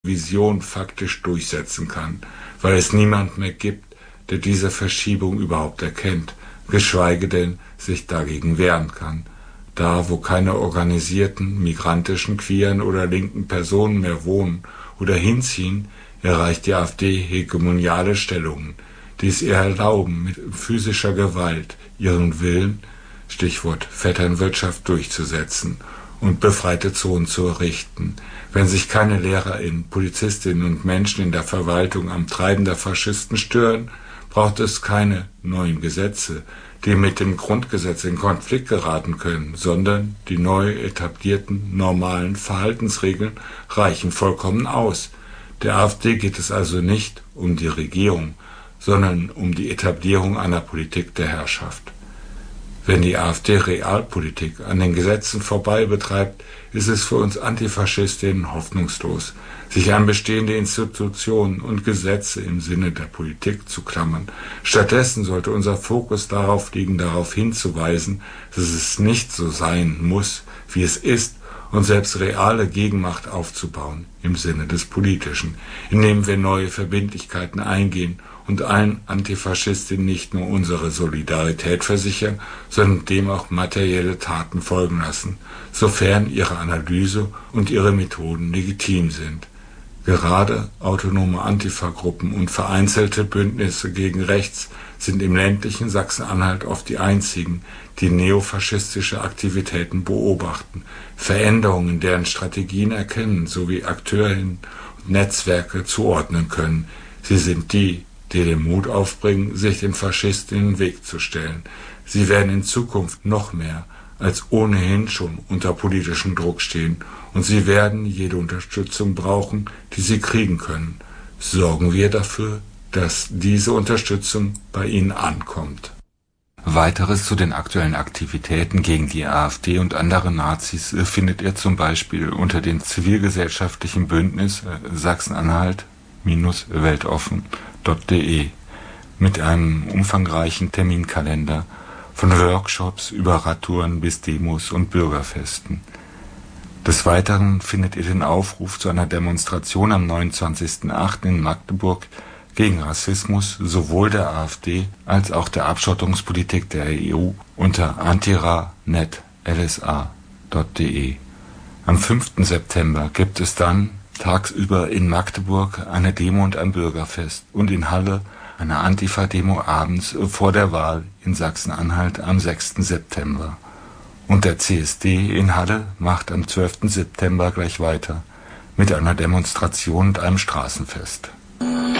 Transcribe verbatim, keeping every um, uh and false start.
Vision faktisch durchsetzen kann, weil es niemand mehr gibt, der diese Verschiebung überhaupt erkennt, geschweige denn sich dagegen wehren kann. Da, wo keine organisierten, migrantischen, queeren oder linken Personen mehr wohnen oder hinziehen, erreicht die AfD hegemoniale Stellungen, die es ihr erlauben, mit physischer Gewalt ihren Willen, Stichwort Vetternwirtschaft, durchzusetzen und befreite Zonen zu errichten. Wenn sich keine LehrerInnen, Polizistinnen und Menschen in der Verwaltung am Treiben der Faschisten stören, braucht es keine neuen Gesetze, die mit dem Grundgesetz in Konflikt geraten können, sondern die neu etablierten normalen Verhaltensregeln reichen vollkommen aus. Der AfD geht es also nicht um die Regierung, sondern um die Etablierung einer Politik der Herrschaft. Wenn die AfD Realpolitik an den Gesetzen vorbei betreibt, ist es für uns Antifaschistinnen hoffnungslos, sich an bestehende Institutionen und Gesetze im Sinne der Politik zu klammern. Stattdessen sollte unser Fokus darauf liegen, darauf hinzuweisen, dass es nicht so sein muss, wie es ist, und selbst reale Gegenmacht aufzubauen im Sinne des Politischen, indem wir neue Verbindlichkeiten eingehen und allen Antifaschistinnen nicht nur unsere Solidarität versichern, sondern dem auch materielle Taten folgen lassen, sofern ihre Analyse und ihre Methoden legitim sind. Gerade autonome Antifa-Gruppen und vereinzelte Bündnisse gegen rechts sind im ländlichen Sachsen-Anhalt oft die einzigen, die neofaschistische Aktivitäten beobachten, Veränderungen deren Strategien erkennen sowie Akteurinnen und Netzwerke zuordnen können. Sie sind die, die den Mut aufbringen, sich den Faschisten in den Weg zu stellen. Sie werden in Zukunft noch mehr als ohnehin schon unter politischem Druck stehen, und sie werden jede Unterstützung brauchen, die sie kriegen können. Sorgen wir dafür, dass diese Unterstützung bei ihnen ankommt. Weiteres zu den aktuellen Aktivitäten gegen die AfD und andere Nazis findet ihr zum Beispiel unter dem zivilgesellschaftlichen Bündnis Sachsen-Anhalt-weltoffen punkt de mit einem umfangreichen Terminkalender von Workshops über Radtouren bis Demos und Bürgerfesten. Des Weiteren findet ihr den Aufruf zu einer Demonstration am neunundzwanzigsten achten in Magdeburg gegen Rassismus sowohl der AfD als auch der Abschottungspolitik der E U unter antira punkt net l s a punkt de. Am fünften September gibt es dann tagsüber in Magdeburg eine Demo und ein Bürgerfest und in Halle eine Antifa-Demo abends vor der Wahl in Sachsen-Anhalt am sechsten September. Und der C S D in Halle macht am zwölften September gleich weiter mit einer Demonstration und einem Straßenfest.